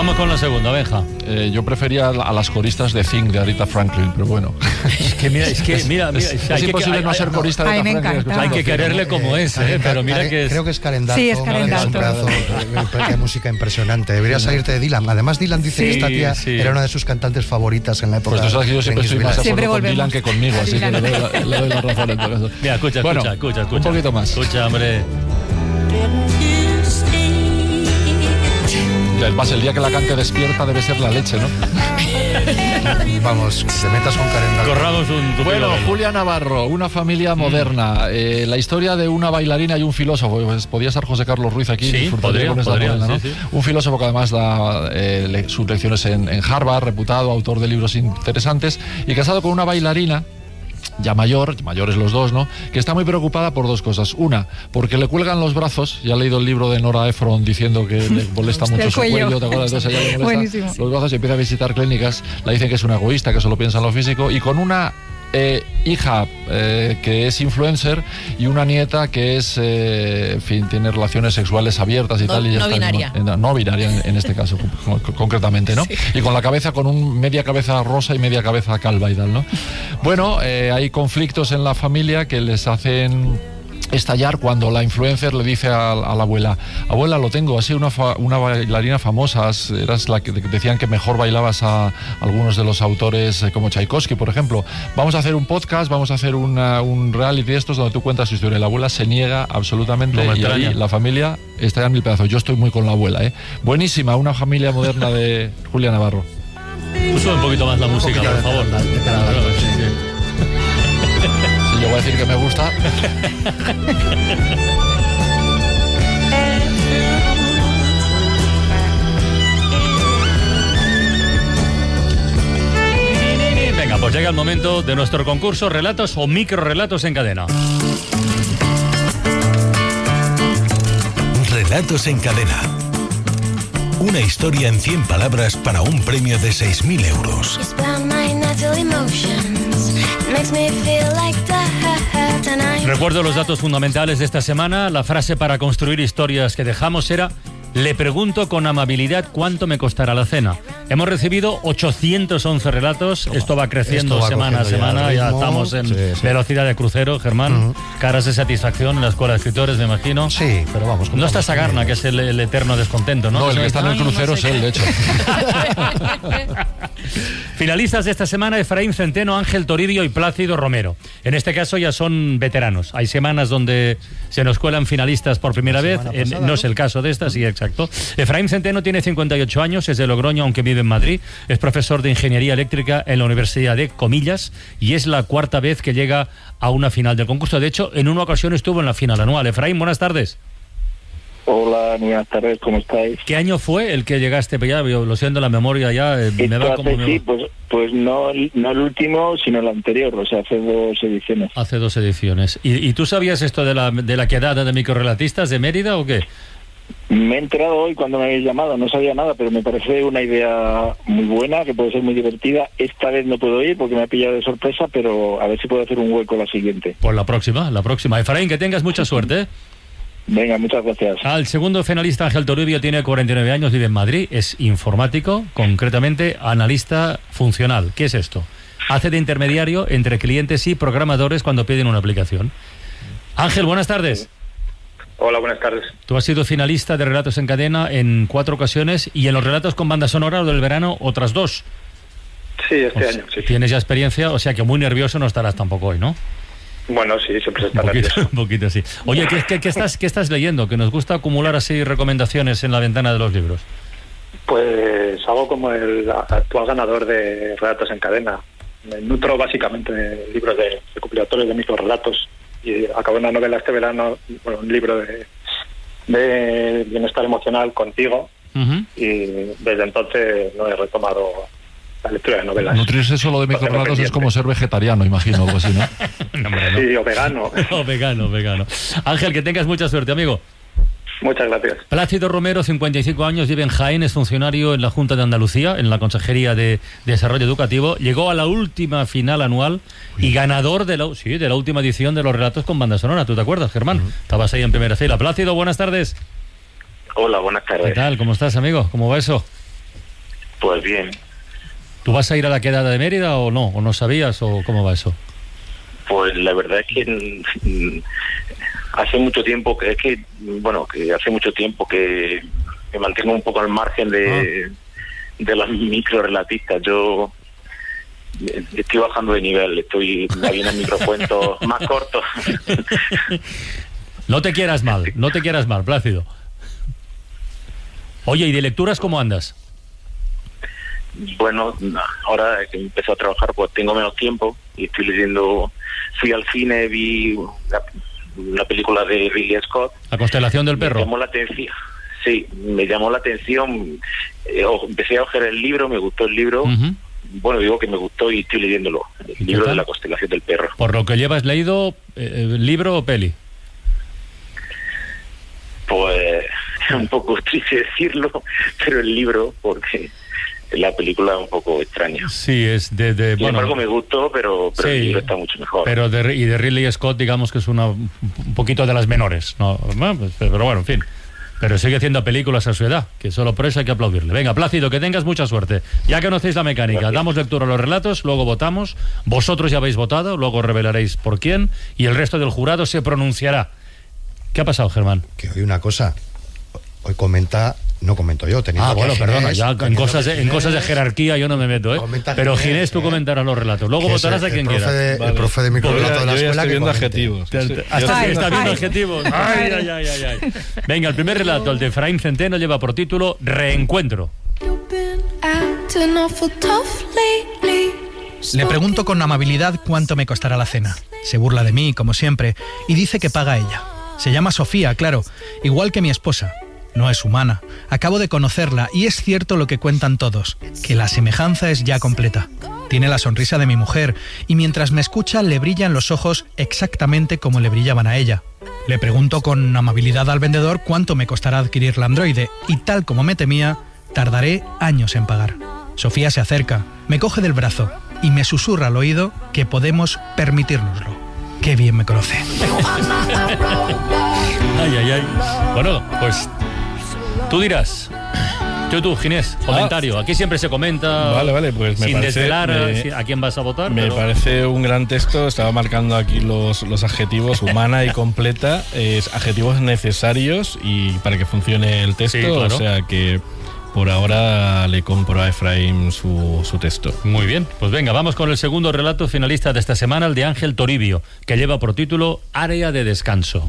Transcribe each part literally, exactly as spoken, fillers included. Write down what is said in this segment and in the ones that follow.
Vamos con la segunda, Benja. Eh, yo prefería a las coristas de Think de Aretha Franklin, pero bueno. Es que mira, es que mira, mira es, es, es imposible que, no hay, ser corista de Aretha Franklin. Hay que quererle como es, eh, pero mira que es... Creo que es Calendazo. Sí, es Calendazo. Es un pedazo de música impresionante. Debería salirte de Dylan. Además, Dylan dice sí, que esta tía sí. era una de sus cantantes favoritas en la época. Pues tú sabes que yo siempre estoy más de acuerdo con Dylan que conmigo, así que le doy, la, le doy la razón en todo caso. Mira, escucha, bueno, escucha, escucha, escucha. Un poquito más. Escucha, hombre. Ya, el pase, el día que la cante despierta debe ser la leche, ¿no? Vamos, te metas con Calendazo. Corramos un... Bueno, Julia Navarro, una familia moderna. Eh, la historia de una bailarina y un filósofo. Pues podía ser José Carlos Ruiz aquí. Sí, podría, con esta podría, moderna, sí, ¿no? sí. Un filósofo que además da eh, le, sus lecciones en, en Harvard, reputado, autor de libros interesantes, y casado con una bailarina ya mayor, mayores los dos, ¿no? Que está muy preocupada por dos cosas. Una, porque le cuelgan los brazos. Ya he leído el libro de Nora Ephron diciendo que le molesta mucho su cuello. cuello ¿Te acuerdas? Entonces ella le molesta Buenísimo. Los brazos y empieza a visitar clínicas. La dicen que es una egoísta, que solo piensa en lo físico. Y con una eh, hija eh, que es influencer y una nieta que es, eh, en fin, tiene relaciones sexuales abiertas y no, tal. Y no está binaria. En, en, no binaria en, en este caso, con, con, concretamente, ¿no? Sí. Y con la cabeza, con un media cabeza rosa y media cabeza calva y tal, ¿no? Bueno, eh, hay conflictos en la familia que les hacen estallar cuando la influencer le dice a, a la abuela: abuela, lo tengo, así una, fa, una bailarina famosa, eras la que decían que mejor bailabas a algunos de los autores, eh, como Tchaikovsky, por ejemplo. Vamos a hacer un podcast, vamos a hacer una, un reality de estos donde tú cuentas tu historia. La abuela se niega absolutamente no y ahí la familia está en mil pedazos. Yo estoy muy con la abuela, ¿eh? Buenísima, una familia moderna de Julia Navarro. Sube un poquito más la un música, por favor. De, de, de, de, de, sí, sí. Yo voy a decir que me gusta. Venga, pues llega el momento de nuestro concurso Relatos o Microrelatos en Cadena. Relatos en Cadena. Una historia en cien palabras para un premio de seis mil euros. Recuerdo los datos fundamentales de esta semana. La frase para construir historias que dejamos era: le pregunto con amabilidad cuánto me costará la cena. Hemos recibido ochocientos once relatos. Toma, esto va creciendo esto va semana a semana. Ya, ya estamos en sí, sí. velocidad de crucero, Germán. Uh-huh. Caras de satisfacción en la Escuela de Escritores, me imagino. Sí, pero vamos. No está Sagarna, que es el, el eterno descontento, ¿no? No, el que está en el crucero no sé es él, de hecho. Finalistas de esta semana: Efraín Centeno, Ángel Toribio y Plácido Romero. En este caso ya son veteranos. Hay semanas donde se nos cuelan finalistas por primera vez. Pasada, en, no, no es el caso de esta, sí, exacto. Efraín Centeno tiene cincuenta y ocho años, es de Logroño, aunque vive en Madrid. Es profesor de Ingeniería Eléctrica en la Universidad de Comillas y es la cuarta vez que llega a una final del concurso. De hecho, en una ocasión estuvo en la final anual. Efraín, buenas tardes. Hola, buenas tardes, ¿cómo estáis? ¿Qué año fue el que llegaste? Ya, lo siento, la memoria ya eh, me va como... Me sí, va. Pues, pues no, no el último, sino el anterior, o sea, hace dos ediciones. Hace dos ediciones. ¿Y, y tú sabías esto de la, de la quedada de microrelatistas de Mérida o qué? Me he enterado hoy cuando me habéis llamado, no sabía nada, pero me parece una idea muy buena, que puede ser muy divertida. Esta vez no puedo ir porque me ha pillado de sorpresa, pero a ver si puedo hacer un hueco la siguiente. Pues la próxima, la próxima. Efraín, que tengas mucha suerte, ¿eh? Venga, muchas gracias. Al segundo finalista, Ángel Toribio, tiene cuarenta y nueve años, vive en Madrid, es informático, concretamente analista funcional. ¿Qué es esto? Hace de intermediario entre clientes y programadores cuando piden una aplicación. Ángel, buenas tardes. Hola, buenas tardes. Tú has sido finalista de Relatos en Cadena en cuatro ocasiones y en los relatos con banda sonora del verano otras dos. Sí, este o año, sí. Tienes ya experiencia, o sea que muy nervioso no estarás tampoco hoy, ¿no? Bueno, sí, siempre se está un poquito, nervioso. Un poquito, sí. Oye, ¿qué, qué, qué, estás, ¿qué estás leyendo? Que nos gusta acumular así recomendaciones en la ventana de los libros. Pues algo como el actual ganador de Relatos en Cadena. Me nutro básicamente de libros de recopilatorios de microrelatos y acabo una novela este verano, bueno, un libro de, de bienestar emocional contigo, uh-huh. y desde entonces no he retomado la lectura de novelas. Nutrirse solo de microrelatos es como ser vegetariano, imagino, algo así, ¿no? No, hombre, no. Sí, o vegano. O vegano, vegano. Ángel, que tengas mucha suerte, amigo. Muchas gracias. Plácido Romero, cincuenta y cinco años, vive en Jaén, es funcionario en la Junta de Andalucía, en la Consejería de Desarrollo Educativo. Llegó a la última final anual y ganador de la, sí, de la última edición de los relatos con banda sonora. ¿Tú te acuerdas, Germán? Uh-huh. Estabas ahí en primera fila. Plácido, buenas tardes. Hola, buenas tardes. ¿Qué tal? ¿Cómo estás, amigo? ¿Cómo va eso? Pues bien. ¿Tú vas a ir a la quedada de Mérida o no? ¿O no sabías o cómo va eso? Pues la verdad es que mm, hace mucho tiempo que es que bueno que hace mucho tiempo que me mantengo un poco al margen de, ah. de los microrelatistas. Yo estoy bajando de nivel, estoy habiendo microcuentos más cortos. No te quieras mal, no te quieras mal, Plácido. Oye, ¿y de lecturas cómo andas? Bueno, ahora que empecé a trabajar, pues tengo menos tiempo y estoy leyendo. Fui al cine, vi la, una película de Ridley Scott. La constelación del perro. Me llamó la atención. Sí, me llamó la atención. Eh, empecé a ojear el libro, me gustó el libro. Uh-huh. Bueno, digo que me gustó y estoy leyéndolo. El libro de la constelación del perro. Por lo que llevas leído, eh, ¿libro o peli? Pues es un poco triste decirlo, pero el libro, porque la película es un poco extraña. Sí, es de... de Sin bueno, embargo, me gustó, pero, pero sí, el libro está mucho mejor. Pero de, y de Ridley Scott, digamos que es una un poquito de las menores, ¿no? Pero bueno, en fin. Pero sigue haciendo películas a su edad, que solo por eso hay que aplaudirle. Venga, Plácido, que tengas mucha suerte. Ya conocéis la mecánica, gracias. Damos lectura a los relatos, luego votamos, vosotros ya habéis votado, luego revelaréis por quién, y el resto del jurado se pronunciará. ¿Qué ha pasado, Germán? Que hoy una cosa, hoy comenta, no comento yo, teniendo Ah, bueno, Ginés, perdona, ya en cosas, de, en cosas de jerarquía yo no me meto, ¿eh? Pero Ginés, Ginés tú eh. comentarás los relatos, luego que votarás a quien quiera. De, vale. El profe de microrelato de la yo escuela estoy que viendo comente. adjetivos. Te, te, hasta ay, está viendo ay. adjetivos. Ay, ay, ay, ay, ay. Venga, el primer relato, el de Efraín Centeno, lleva por título Reencuentro. Le pregunto con amabilidad cuánto me costará la cena. Se burla de mí, como siempre, y dice que paga ella. Se llama Sofía, claro, igual que mi esposa. No es humana. Acabo de conocerla y es cierto lo que cuentan todos, que la semejanza es ya completa. Tiene la sonrisa de mi mujer y mientras me escucha le brillan los ojos exactamente como le brillaban a ella. Le pregunto con amabilidad al vendedor cuánto me costará adquirir la androide y tal como me temía, tardaré años en pagar. Sofía se acerca, me coge del brazo y me susurra al oído que podemos permitírnoslo. Qué bien me conoce. Ay, ay, ay. Bueno, pues tú dirás. Tú, tú, Ginés, comentario. Aquí siempre se comenta. Vale, vale, pues me sin parece, desvelar me, a quién vas a votar. Me pero... parece un gran texto. Estaba marcando aquí los, los adjetivos, humana y completa, es adjetivos necesarios y para que funcione el texto. Sí, claro. O sea que por ahora le compro a Efraín su, su texto. Muy bien, pues venga, vamos con el segundo relato finalista de esta semana, el de Ángel Toribio, que lleva por título Área de descanso.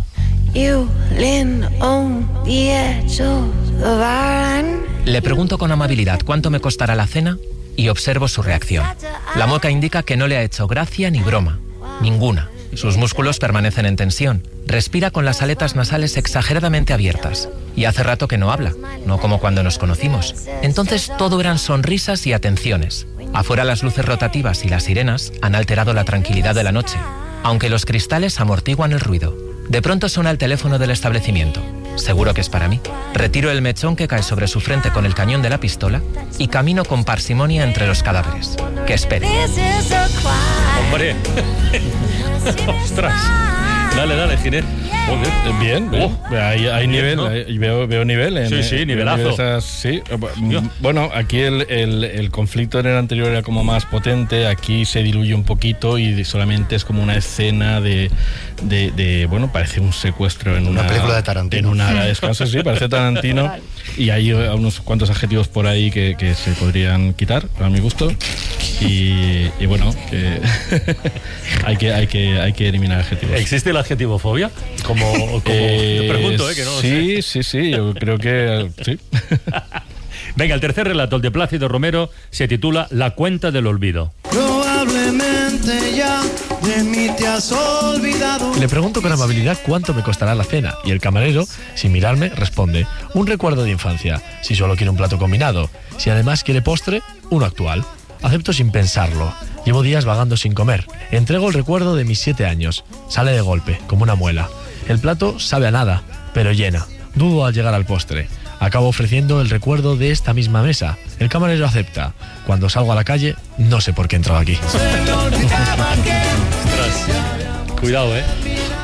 Le pregunto con amabilidad cuánto me costará la cena y observo su reacción. La mueca indica que no le ha hecho gracia ni broma, ninguna. Sus músculos permanecen en tensión. Respira con las aletas nasales exageradamente abiertas. Y hace rato que no habla, no como cuando nos conocimos. Entonces todo eran sonrisas y atenciones. Afuera las luces rotativas y las sirenas han alterado la tranquilidad de la noche, aunque los cristales amortiguan el ruido. De pronto suena el teléfono del establecimiento. Seguro que es para mí. Retiro el mechón que cae sobre su frente con el cañón de la pistola y camino con parsimonia entre los cadáveres. Que espere. ¡Hombre! ¡Ostras! Dale, dale, Ginés. Joder, bien, bien. Oh, hay, hay nivel, ¿no? hay, veo, veo nivel. En, sí, sí, nivelazo. Esas, sí. Bueno, aquí el, el, el conflicto en el anterior era como más potente, aquí se diluye un poquito y solamente es como una escena de, de, de bueno, parece un secuestro en una, una película de Tarantino. En una área de descanso, sí, parece Tarantino. Y hay unos cuantos adjetivos por ahí que, que se podrían quitar, a mi gusto. Y, y bueno, que hay que hay que hay que eliminar adjetivos. ¿Existe la adjetivofobia? Como, como eh, te pregunto, ¿eh? Que no sí, sé. sí, sí, yo creo que sí. Venga, el tercer relato, el de Plácido Romero, se titula La cuenta del olvido. Probablemente ya de mí te has olvidado. Le pregunto con amabilidad cuánto me costará la cena y el camarero, sin mirarme, responde: un recuerdo de infancia, si solo quiere un plato combinado. Si además quiere postre, uno actual. Acepto sin pensarlo. Llevo días vagando sin comer. Entrego el recuerdo de mis siete años. Sale de golpe, como una muela. El plato sabe a nada, pero llena. Dudo al llegar al postre. Acabo ofreciendo el recuerdo de esta misma mesa. El camarero acepta. Cuando salgo a la calle, no sé por qué he entrado aquí. Ostras. Cuidado, ¿eh?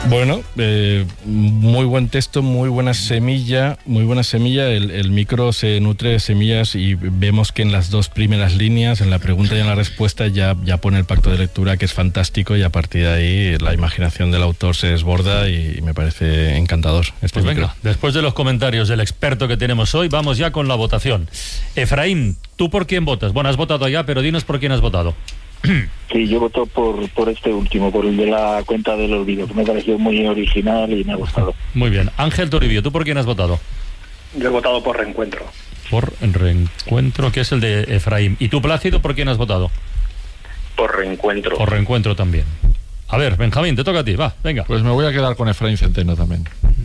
Bueno, eh, muy buen texto, muy buena semilla, muy buena semilla. El, el micro se nutre de semillas y vemos que en las dos primeras líneas, en la pregunta y en la respuesta, ya, ya pone el pacto de lectura, que es fantástico, y a partir de ahí la imaginación del autor se desborda y, y me parece encantador. Este pues micro. venga, después de los comentarios del experto que tenemos hoy, vamos ya con la votación. Efraín, ¿tú por quién votas? Bueno, has votado ya, pero dinos por quién has votado. Sí, yo voto por, por este último, por el de la cuenta del olvido, que me pareció muy original y me ha gustado. Muy bien. Ángel Toribio, ¿tú por quién has votado? Yo he votado por Reencuentro. Por Reencuentro, que es el de Efraín. ¿Y tú, Plácido, por quién has votado? Por Reencuentro. Por Reencuentro también. A ver, Benjamín, te toca a ti, va, venga. Pues me voy a quedar con Efraín Centeno también.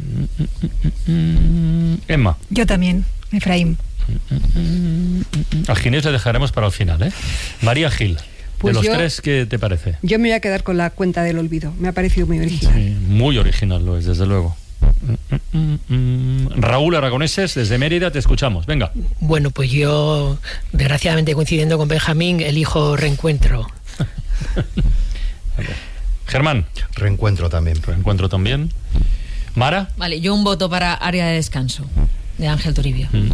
Emma. Yo también, Efraín. A Ginés le dejaremos para el final, ¿eh? María Gil. Pues de los yo, tres, ¿qué te parece? Yo me voy a quedar con la cuenta del olvido. Me ha parecido muy original. Sí, muy original lo es, desde luego. Raúl Aragoneses, desde Mérida, te escuchamos. Venga. Bueno, pues yo, desgraciadamente coincidiendo con Benjamín, elijo Reencuentro. Germán. Reencuentro también. Reencuentro también. Mara. Vale, yo un voto para Área de Descanso, de Ángel Toribio. Mm.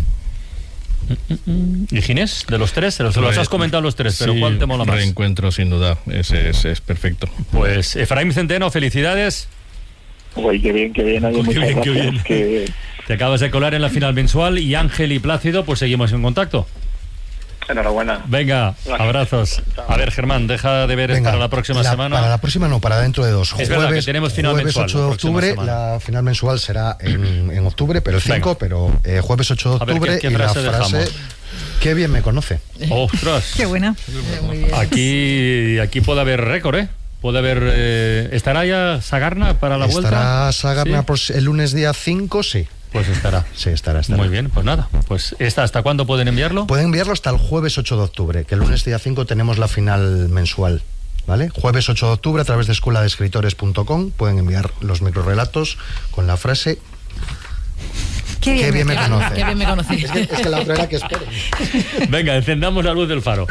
¿Y Ginés? De los tres, se los, los has comentado los tres, pero Sí, ¿cuál te mola más? Reencuentro, sin duda, ese es, es perfecto. Pues Efraín Centeno, felicidades. Uy, qué bien, qué bien. Oye, Qué muchas bien, qué gracias, bien. que- Te acabas de colar en la final mensual y Ángel y Plácido, pues seguimos en contacto. Enhorabuena. Venga, abrazos. A ver, Germán, deja de ver Venga, para la próxima la- semana. Para la próxima no, para dentro de dos. Es verdad que tenemos final jueves mensual ocho la de próxima octubre, semana. la final mensual será en, en octubre, pero el cinco, Venga. pero eh, jueves ocho de A ver, octubre ¿qué- qué y la frase frase, dejamos? qué bien me conoce. ¡Ostras! Qué buena. Aquí, aquí puede haber récord, ¿eh? Puede haber... eh, ¿Estará ya Sagarna para la vuelta? Estará Sagarna ¿Sí? pues, el lunes día cinco, sí. Pues estará. Sí, estará, estará. Muy bien, pues nada. Pues esta, ¿hasta cuándo pueden enviarlo? Pueden enviarlo hasta el jueves ocho de octubre, que el lunes día cinco tenemos la final mensual. ¿Vale? Jueves ocho de octubre a través de escuela de escritores punto com pueden enviar los microrelatos con la frase Qué bien, Qué bien me Ah, conoce. Qué bien me conocí. Es que, es que la otra era que esperen. Venga, encendamos la luz del faro.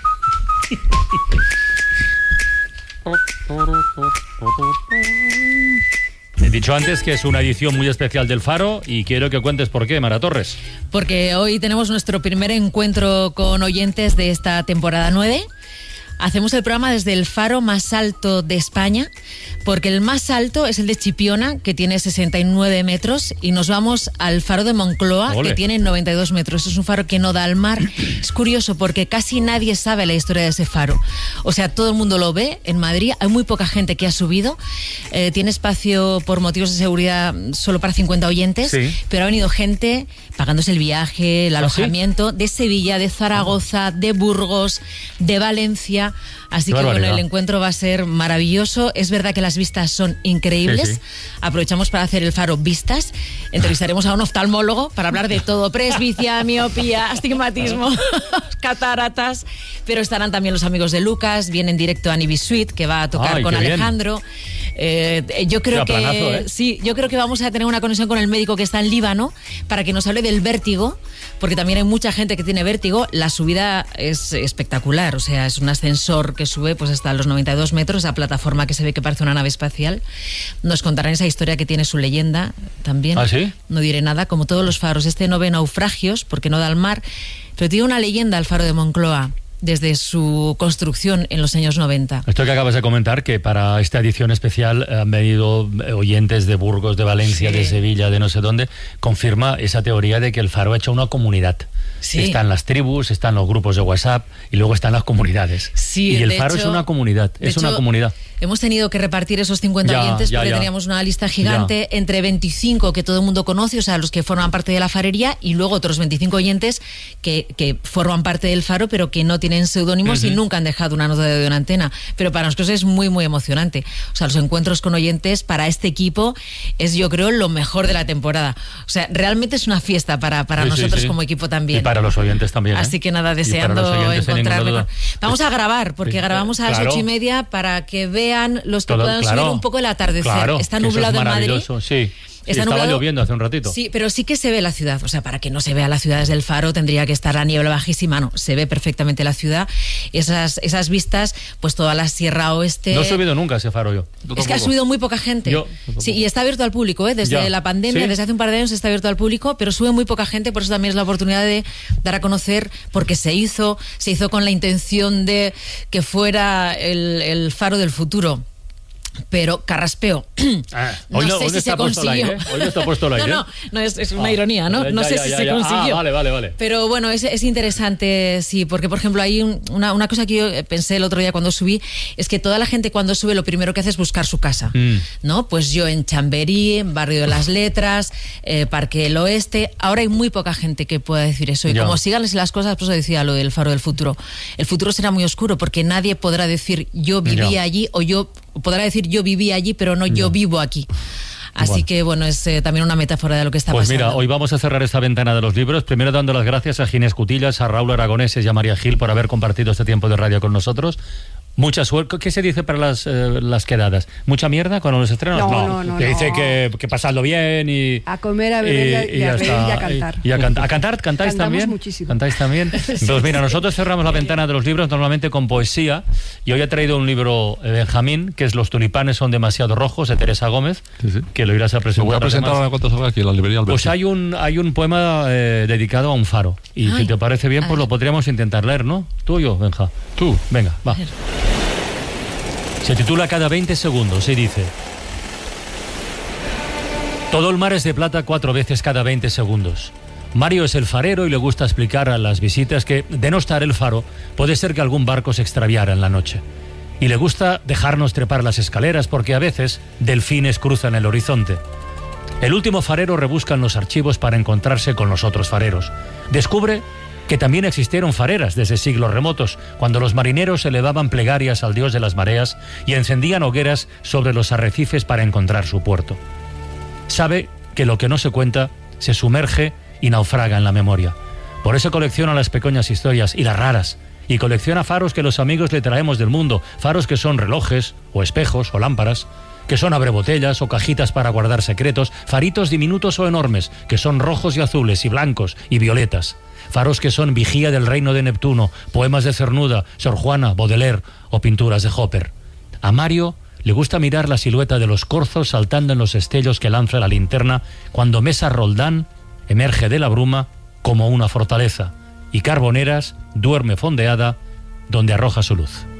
He dicho antes que es una edición muy especial del Faro y quiero que cuentes por qué, Mara Torres. Porque hoy tenemos nuestro primer encuentro con oyentes de esta temporada nueve. Hacemos el programa desde el faro más alto de España, porque el más alto es el de Chipiona, que tiene sesenta y nueve metros, y nos vamos al faro de Moncloa, Ole. que tiene noventa y dos metros. Es un faro que no da al mar. Es curioso porque casi nadie sabe la historia de ese faro. O sea, todo el mundo lo ve en Madrid. Hay muy poca gente que ha subido. Eh, tiene espacio por motivos de seguridad solo para cincuenta oyentes, Sí. pero ha venido gente pagándose el viaje, el ¿Ah, sí? alojamiento de Sevilla, de Zaragoza, de Burgos, de Valencia. Así Qué que bueno, barbaridad. el encuentro va a ser maravilloso. Es verdad que las vistas son increíbles. Sí, sí. Aprovechamos para hacer el faro Vistas. Entrevistaremos a un oftalmólogo para hablar de todo: presbicia, miopía, astigmatismo, cataratas. Pero estarán también los amigos de Lucas. Viene en directo a Suite, que va a tocar Ay, con qué bien. Alejandro. Eh, yo creo Qué que planazo, ¿eh? sí, yo creo que vamos a tener una conexión con el médico que está en Líbano para que nos hable del vértigo, porque también hay mucha gente que tiene vértigo. La subida es espectacular, o sea, es un ascensor que sube pues hasta los noventa y dos metros, a plataforma que se ve que parece una nave espacial. Nos contarán esa historia que tiene su leyenda también. ¿Ah, sí? No diré nada, como todos los faros. Este no ve naufragios porque no da al mar, pero tiene una leyenda el faro de Moncloa desde su construcción en los años noventa. Esto que acabas de comentar, que para esta edición especial han venido oyentes de Burgos, de Valencia, Sí. de Sevilla, de no sé dónde, confirma esa teoría de que el Faro ha hecho una comunidad. Sí. Están las tribus, están los grupos de WhatsApp y luego están las comunidades. Sí, y el de Faro hecho- es una comunidad, de es una hecho, comunidad. Hemos tenido que repartir esos cincuenta Ya, oyentes ya, porque ya. teníamos una lista gigante, entre veinticinco que todo el mundo conoce, o sea, los que forman parte de la farería, y luego otros veinticinco oyentes que, que forman parte del Faro, pero que no tienen seudónimos y Ujú. nunca han dejado una nota de una antena. Pero para nosotros es muy, muy emocionante. O sea, los encuentros con oyentes para este equipo es, yo creo, lo mejor de la temporada. O sea, realmente es una fiesta para, para Sí, sí, nosotros sí. como equipo también. Y para los oyentes también. ¿eh? Así que nada, Y para los deseando oyentes, sin ninguna encontrarme duda. con... Vamos a grabar, porque Sí, grabamos a las claro. ocho y media para que vean los que Todo- puedan claro. subir un poco el atardecer. Claro, Está que eso es nublado en Madrid. maravilloso, sí. está estaba nublado. lloviendo hace un ratito. Sí, pero sí que se ve la ciudad. O sea, para que no se vea la ciudad desde el faro tendría que estar la niebla bajísima. No, se ve perfectamente la ciudad. Esas, esas vistas, pues toda la Sierra Oeste. No he subido nunca a ese faro yo. yo es que ha subido muy poca gente. Yo, sí, y está abierto al público, ¿eh? Desde ya. la pandemia, ¿Sí? desde hace un par de años está abierto al público, pero sube muy poca gente, por eso también es la oportunidad de dar a conocer, porque se hizo, se hizo con la intención de que fuera el, el faro del futuro. Pero carraspeo. Ah, no hoy no, sé hoy si está se puesto al consiguió. aire, ¿eh? Hoy no está puesto al aire. No, no, no es, es una Ah, ironía, ¿no? No ya, sé ya, si ya, se ya. consiguió. Ah, vale, vale, vale. Pero bueno, es, es interesante, sí, porque por ejemplo hay un- una, una cosa que yo pensé el otro día cuando subí, es que toda la gente cuando sube lo primero que hace es buscar su casa, Mm. ¿no? Pues yo en Chamberí, en Barrio de las Letras, eh, Parque del Oeste, ahora hay muy poca gente que pueda decir eso. Y Ya. como sigan las cosas, pues decía lo del faro del futuro. El futuro será muy oscuro porque nadie podrá decir yo vivía Ya. allí o yo podrá decir yo viví allí, pero no yo vivo aquí. Así Bueno. que bueno, es eh, también una metáfora de lo que está Pues pasando. mira, hoy vamos a cerrar esta ventana de los libros, primero dando las gracias a Ginés Cutillas, a Raúl Aragoneses y a María Gil por haber compartido este tiempo de radio con nosotros. Mucha suerte. ¿Qué se dice para las, eh, las quedadas? ¿Mucha mierda cuando los estrenos? No, no, no, Que dice no. que, que pasadlo bien y... A comer, a beber y a- y a reír y a cantar. Y a, can- ¿A cantar? ¿Cantáis Cantamos también? muchísimo. ¿Cantáis también? Pues mira, nosotros cerramos la ventana de los libros normalmente con poesía y hoy he traído un libro de Benjamín, que es Los tulipanes son demasiado rojos, de Teresa Gómez, que lo irás a Lo presentar. voy a presentar además. ahora cuando salga aquí en la librería Alberti. Pues hay un, hay un poema eh, dedicado a un faro. Y Ay. si te parece bien, A pues ver. lo podríamos intentar leer, ¿no? ¿Tú o yo, Benja? Tú. Venga, va. Se titula Cada veinte segundos y dice: todo el mar es de plata cuatro veces cada veinte segundos. Mario es el farero y le gusta explicar a las visitas que, de no estar el faro, puede ser que algún barco se extraviara en la noche. Y le gusta dejarnos trepar las escaleras porque a veces delfines cruzan el horizonte. El último farero rebusca en los archivos para encontrarse con los otros fareros. Descubre que también existieron fareras desde siglos remotos, cuando los marineros elevaban plegarias al dios de las mareas y encendían hogueras sobre los arrecifes para encontrar su puerto. Sabe que lo que no se cuenta se sumerge y naufraga en la memoria. Por eso colecciona las pequeñas historias y las raras, y colecciona faros que los amigos le traemos del mundo, faros que son relojes, o espejos, o lámparas, que son abrebotellas o cajitas para guardar secretos, faritos diminutos o enormes, que son rojos y azules y blancos y violetas, faros que son vigía del reino de Neptuno, poemas de Cernuda, Sor Juana, Baudelaire o pinturas de Hopper. A Mario le gusta mirar la silueta de los corzos saltando en los estellos que lanza la linterna cuando Mesa Roldán emerge de la bruma como una fortaleza y Carboneras duerme fondeada donde arroja su luz.